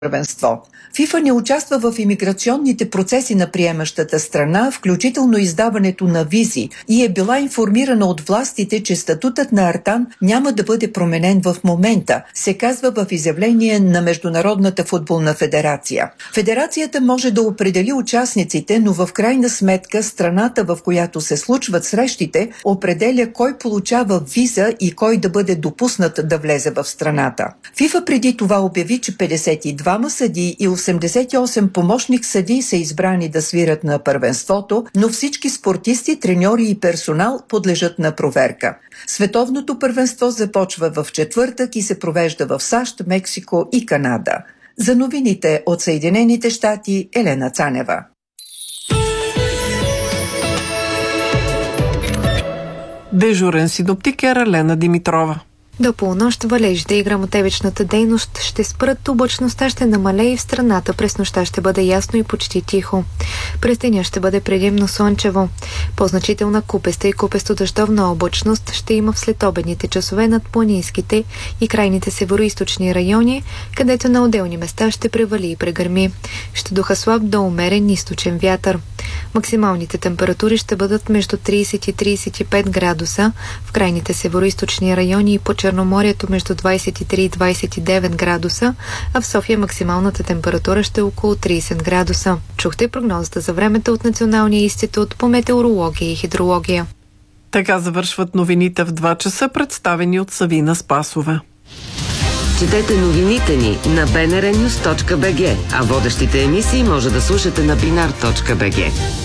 първенство. ФИФА не участва в имиграционните процеси на приемащата страна, включително издаването на визи, и е била информирана от властите, че статутът на Артан няма да бъде променен в момента, се казва в изявление на Международната футболна федерация. Федерацията може да определи участниците, но в крайна сметка страната, в която се случват срещите, определя кой получава виза и кой да бъде допуснат да влезе в страната. ФИФА преди това обяви, че 52 съдии и 88 помощник съдии са избрани да свират на първенството, но всички спортисти, треньори и персонал подлежат на проверка. Световното първенство започва в четвъртък и се провежда в САЩ, Мексико и Канада. За новините от Съединените щати, Елена Цанева. Дежурен синоптик е Ралена Димитрова. До полунощ валежите и гръмотевичната дейност ще спрат, облачността ще намалее и в страната през нощта ще бъде ясно и почти тихо. През деня ще бъде предимно слънчево. По-значителна купеста и купесто-дъждовна облачност ще има в следобедните часове над планинските и крайните североизточни райони, където на отделни места ще превали и прегърми. Ще духа слаб до умерен източен вятър. Максималните температури ще бъдат между 30 и 35 градуса, в крайните североизточни райони и по Черноморието между 23 и 29 градуса, а в София максималната температура ще е около 30 градуса. Чухте прогнозата за времето от Националния институт по метеорология и хидрология. Така завършват новините в 2 часа, представени от Савина Спасова. Четете новините ни на bnrnews.bg, а водещите емисии може да слушате на binar.bg.